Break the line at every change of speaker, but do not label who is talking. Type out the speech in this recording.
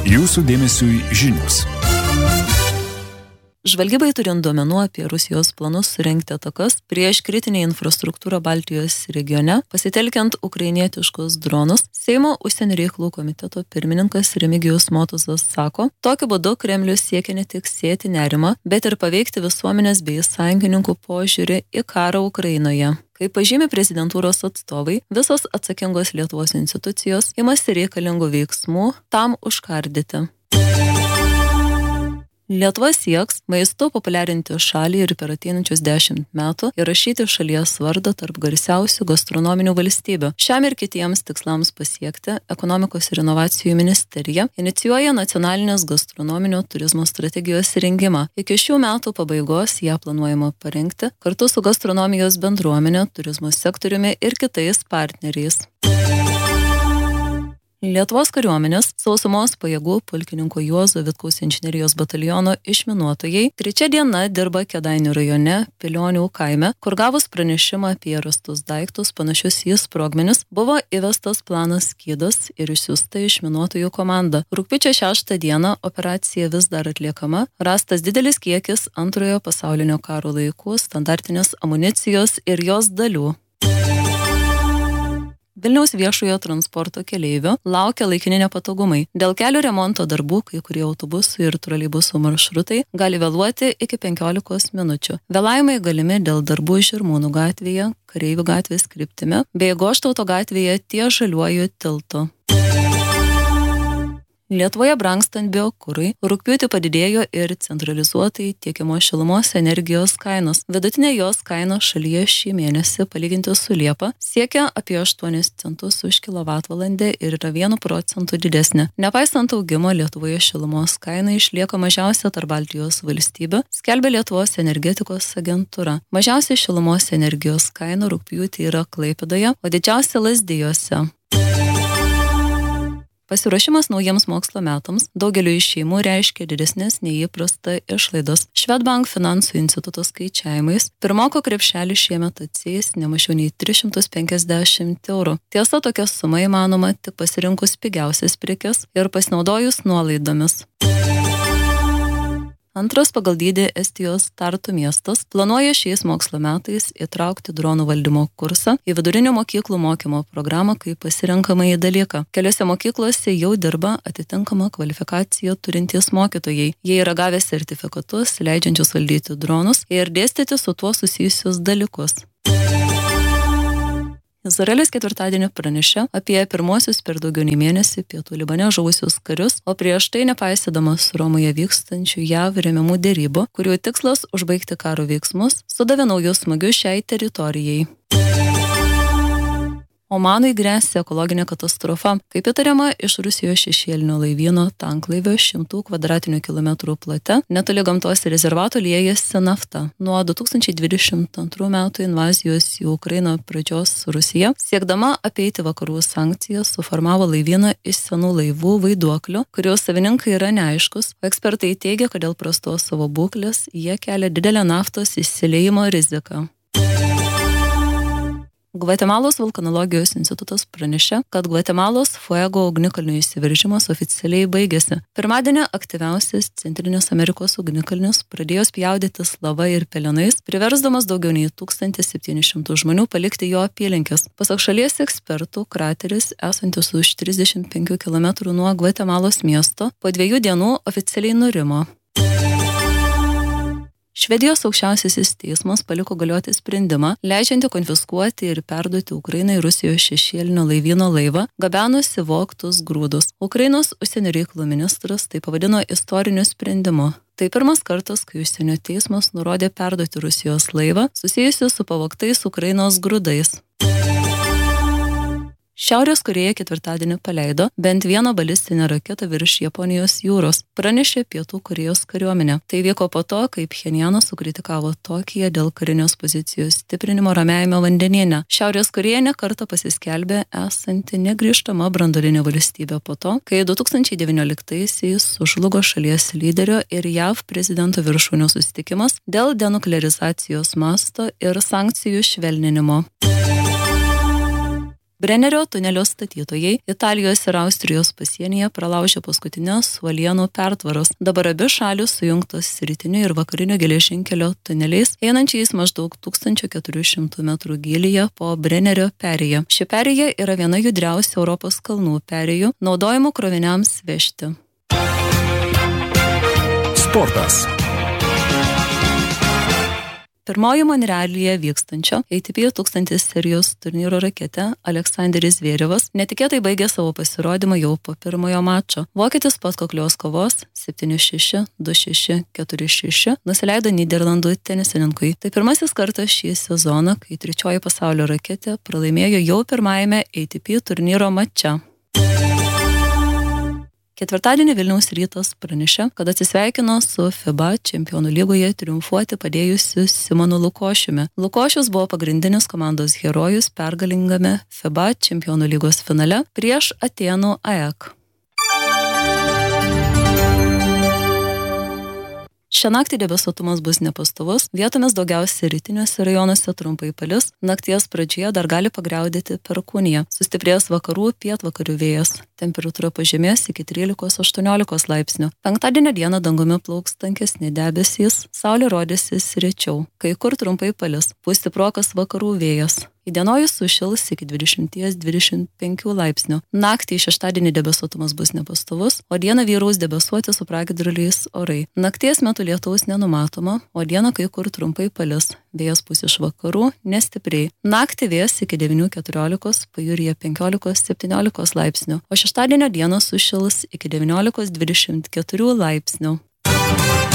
Jūsų dėmesiui žinios.
Žvalgybai turint duomenų apie Rusijos planus surengti atakas prieš kritinę infrastruktūrą Baltijos regione, pasitelkiant ukrainietiškus dronus, Seimo užsienio reikalų komiteto pirmininkas Remigijus Motuzas sako, tokiu būdu Kremlius siekia ne tik sėti nerimą, bet ir paveikti visuomenės bei sąjungininkų požiūrį į karą Ukrainoje. Kaip pažymi prezidentūros atstovai, visos atsakingos Lietuvos institucijos imasi reikalingų veiksmų tam užkardyti. Lietuva sieks maistu populiarinti šalį ir per ateinančius 10 metų įrašyti šalies vardą tarp garsiausių gastronominių valstybių. Šiam ir kitiems tikslams pasiekti Ekonomikos ir inovacijų ministerija inicijuoja nacionalinės gastronominio turizmo strategijos rengimą. Iki šių metų pabaigos ją planuojama parengti kartu su gastronomijos bendruomenė, turizmo sektoriumi ir kitais partneriais. Lietuvos kariuomenės sausumos pajėgų pulkininko Juozo Vitkaus inžinerijos bataliono išminuotojai 3 diena dirba Kėdainių rajone Pilionių kaime, kur gavus pranešimą apie rastus daiktus panašius į sprogmenis, buvo įvestas planas Skydas ir išsiųsta išminuotojų komanda. Rugpjūčio 6 dieną operacija vis dar atliekama, rastas didelis kiekis Antrojo pasaulinio karo laikų standartinės amunicijos ir jos dalių. Vilniaus viešojo transporto keleivių laukia laikini nepatogumai. Dėl kelio remonto darbų kai kurie autobusų ir troleibusų maršrutai gali vėluoti iki 15 minučių. Vėlavimai galimi dėl darbų Žirmūnų gatvėje, Kareivių gatvės kryptimi, bei Goštauto gatvėje ties Žaliuoju tiltu. Lietuvoje brangstant biokurui, rugpjūtį padidėjo ir centralizuotai tiekiamos šilumos energijos kainos. Vidutinė jos kaina šalyje šį mėnesį, palyginti su Liepa, siekia apie 8 centus už kilovatvalandę ir yra 1% didesnė. Nepaisant augimo, Lietuvoje šilumos kaina išlieka mažiausia tarp Baltijos valstybių, skelbia Lietuvos energetikos agentūra. Mažiausia šilumos energijos kaina rugpjūtį yra Klaipėdoje, o didžiausia Lazdijuose. Pasiruošimas naujiems mokslo metams daugeliu iš šeimų reiškia didesnės nei įprasta išlaidos. Swedbank finansų instituto skaičiavimais pirmoko krepšelį šiemet atsieis ne mažiau nei 350 eurų. Tiesa, tokia suma įmanoma tik pasirinkus pigiausias prekes ir pasinaudojus nuolaidomis. Antras pagal dydį Estijos Tartu miestas planuoja šiais mokslo metais įtraukti dronų valdymo kursą į vidurinių mokyklų mokymo programą kaip pasirenkamąjį dalyką. Keliose mokyklose jau dirba atitinkamą kvalifikaciją turintys mokytojai. Jie yra gavę sertifikatus, leidžiančius valdyti dronus ir dėstyti su tuo susijusius dalykus. Izraelis ketvirtadienį pranešė apie pirmosius per daugiau nei mėnesį pietų Libane žuvusius karius, o prieš tai nepaisydamas Romoje vykstančių JAV remiamų derybų, kurių tikslas užbaigti karo veiksmus, sudavė naujus smūgius šiai teritorijai. Omanui gresia ekologinė katastrofa. Kaip įtariama, iš Rusijos šešėlinio laivyno tanklaivio 100 kvadratinių kilometrų plote netoli gamtos rezervato liejasi nafta. Nuo 2022 metų invazijos į Ukrainą pradžios Rusija, siekdama apeiti vakarų sankcijas, suformavo laivyną iš senų laivų vaiduoklių, kurios savininkai yra neaiškus, o ekspertai teigia, kad dėl prastos savo būklės jie kelia didelę naftos išsiliejimo riziką. Gvatemalos vulkanologijos institutas pranešė, kad Gvatemalos Fuego ugnikalnių išsiveržimas oficialiai baigėsi. Pirmadienį aktyviausias Centrinės Amerikos ugnikalnis pradėjo spjaudytis lava ir pelenais, priversdamas daugiau nei 1700 žmonių palikti jo apylinkes. Pasak šalies ekspertų, krateris, esantis už 35 km nuo Gvatemalos miesto, po 2 dienų oficialiai nurimo. Švedijos aukščiausiasis teismas paliko galioti sprendimą, leidžiantį konfiskuoti ir perduoti Ukrainai Rusijos šešėlinio laivyno laivą, gabenusi vogtus grūdus. Ukrainos užsienio reikalų ministras tai pavadino istoriniu sprendimu. Tai pirmas kartas, kai užsienio teismas nurodė perduoti Rusijos laivą, susijusiu su pavogtais Ukrainos grūdais. Šiaurės Korėja ketvirtadienį paleido bent vieną balistinę raketą virš Japonijos jūros, pranešė Pietų Korėjos kariuomenė. Tai vyko po to, kai Pchenjanas sukritikavo Tokiją dėl karinės pozicijos stiprinimo Ramiajame vandenyne. Šiaurės Korėja ne kartą pasiskelbė esanti negrįžtama branduolinė valstybė po to, kai 2019-aisiais sužlugo šalies lyderio ir JAV prezidento viršūnių susitikimas dėl denuklearizacijos masto ir sankcijų švelninimo. Brennerio tunelio statytojai Italijos ir Austrijos pasienyje pralaužė paskutinės uolienų pertvaros. Dabar abi šalis sujungtos rytiniu ir vakariniu geležinkelio tuneliais, einančiais maždaug 1400 metrų gylyje po Brennerio perėją. Ši perėja yra viena judriausių Europos kalnų perėjų, naudojamų kroviniams vežti.
Sportas.
Pirmoji Monrealyje vykstančio ATP 1000 serijos turnyro raketė Aleksandris Zverevas netikėtai baigė savo pasirodymą jau po pirmojo mačo. Vokietis po atkaklios kovos 7-6, 2-6, 4-6 nusileido Nyderlandų tenisininkui. Tai pirmasis kartas šį sezoną, kai trečioji pasaulio raketė pralaimėjo jau pirmajame ATP turnyro mače. Ketvirtadienį Vilniaus Rytas pranešė, kad atsisveikino su FIBA čempionų lygoje triumfuoti padėjusiu Simonu Lukošiumi. Lukošius buvo pagrindinis komandos herojus pergalingame FIBA čempionų lygos finale prieš Atėnų AEK. Šią naktį debesuotumas bus nepastovus, vietomis daugiausiai rytiniuose rajonuose trumpai palis, nakties pradžioje dar gali pagriaudėti perkūnija. Sustiprės vakarų pietvakarių vėjas, temperatūra pažemės iki 13-18 laipsnių. Penktadienio dieną dangumi plauks tankesni debesys, saulė rodysis rečiau, kai kur trumpai palis, pūs stiprokas vakarų vėjas. Įdienojus sušils iki 20-25 laipsnių. Naktį šeštadienį debesuotumas bus nepastovus, o dieną vyraus debesuoti su pragiedruliais orai. Nakties metu lietaus nenumatoma, o dieną kai kur trumpai palis. Vėjas pūs iš vakarų, nestipriai. Naktį vėjas iki 9-14, pajūryje 15-17 laipsnių, o šeštadienio dieną sušils iki 19-24 laipsnių.